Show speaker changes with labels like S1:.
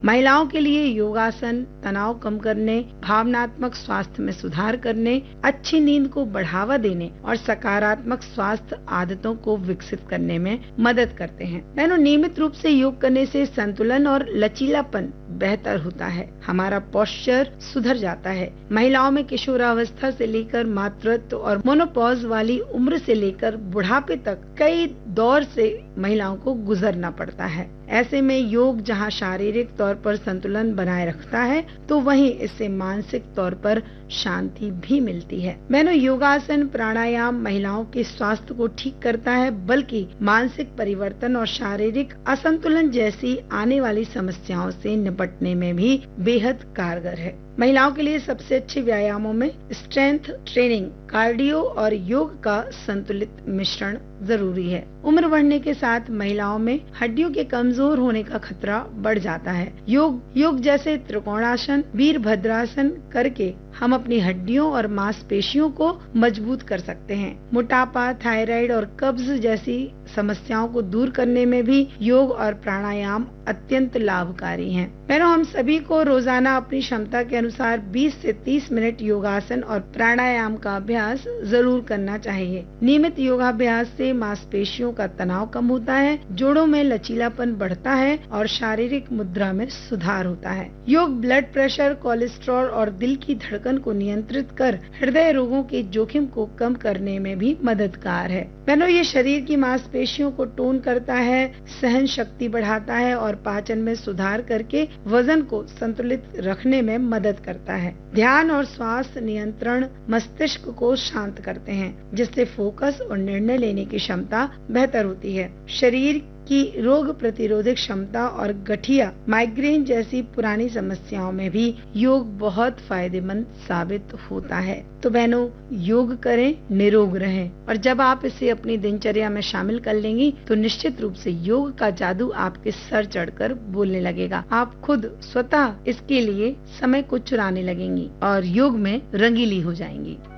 S1: महिलाओं के लिए योगासन तनाव कम करने, भावनात्मक स्वास्थ्य में सुधार करने, अच्छी नींद को बढ़ावा देने और सकारात्मक स्वास्थ्य आदतों को विकसित करने में मदद करते हैं। बहनों, नियमित रूप से योग करने से संतुलन और लचीलापन बेहतर होता है। हमारा पोस्चर सुधर जाता है। महिलाओं में किशोरावस्था से लेकर मातृत्व और मोनोपॉज वाली उम्र से लेकर बुढ़ापे तक कई दौर से महिलाओं को गुजरना पड़ता है। ऐसे में योग जहां शारीरिक तौर पर संतुलन बनाए रखता है, तो वहीं इससे मानसिक तौर पर शांति भी मिलती है। बहनों, योगासन प्राणायाम महिलाओं के स्वास्थ्य को ठीक करता है, बल्कि मानसिक परिवर्तन और शारीरिक असंतुलन जैसी आने वाली समस्याओं से निपटने में भी बेहद कारगर है। महिलाओं के लिए सबसे अच्छे व्यायामों में स्ट्रेंथ ट्रेनिंग, कार्डियो और योग का संतुलित मिश्रण जरूरी है। उम्र बढ़ने के साथ महिलाओं में हड्डियों के कमजोर होने का खतरा बढ़ जाता है। योग जैसे त्रिकोणासन, वीरभद्रासन करके हम अपनी हड्डियों और मांसपेशियों को मजबूत कर सकते हैं। मोटापा, थायराइड और कब्ज जैसी समस्याओं को दूर करने में भी योग और प्राणायाम अत्यंत लाभकारी हैं। बहनों, हम सभी को रोजाना अपनी क्षमता के अनुसार 20 से 30 मिनट योगासन और प्राणायाम का अभ्यास जरूर करना चाहिए। नियमित योगाभ्यास से मांसपेशियों का तनाव कम होता है, जोड़ों में लचीलापन बढ़ता है और शारीरिक मुद्रा में सुधार होता है। योग ब्लड प्रेशर, कोलेस्ट्रॉल और दिल की धड़कन को नियंत्रित कर हृदय रोगों के जोखिम को कम करने में भी मददगार है। बहनों, ये शरीर की मांसपेशियों को टोन करता है, सहन शक्ति बढ़ाता है और पाचन में सुधार करके वजन को संतुलित रखने में मदद करता है। ध्यान और श्वास नियंत्रण मस्तिष्क को शांत करते हैं, जिससे फोकस और निर्णय लेने की क्षमता बेहतर होती है। शरीर की रोग प्रतिरोधक क्षमता और गठिया, माइग्रेन जैसी पुरानी समस्याओं में भी योग बहुत फायदेमंद साबित होता है। तो बहनों, योग करें, निरोग रहें और जब आप इसे अपनी दिनचर्या में शामिल कर लेंगी तो निश्चित रूप से योग का जादू आपके सर चढ़कर बोलने लगेगा। आप खुद स्वतः इसके लिए समय को चुराने लगेंगी और योग में रंगीली हो जाएंगी।